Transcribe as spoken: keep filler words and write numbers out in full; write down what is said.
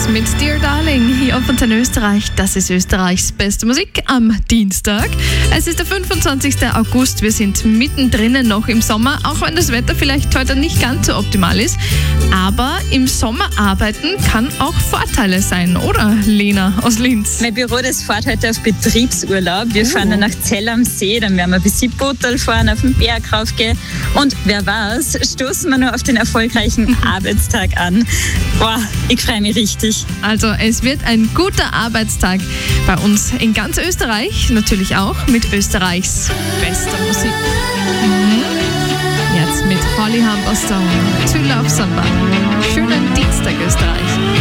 mit Dear Darling hier auf Antenne Österreich. Das ist Österreichs beste Musik am Dienstag. Es ist der fünfundzwanzigsten August. Wir sind mittendrin noch im Sommer, auch wenn das Wetter vielleicht heute nicht ganz so optimal ist. Aber im Sommer arbeiten kann auch Vorteile sein, oder Lena aus Linz? Mein Büro, das fährt heute auf Betriebsurlaub. Wir Oh. fahren dann nach Zell am See, dann werden wir ein bisschen Bootel fahren, auf den Berg raufgehen. Und wer weiß, stoßen wir nur auf den erfolgreichen Arbeitstag an. Boah, ich freue mich richtig. Also es wird ein guter Arbeitstag bei uns in ganz Österreich, natürlich auch mit Österreichs bester Musik. Mhm. Jetzt mit Holly Humberstone, To Love Somebody. Schönen Dienstag, Österreich.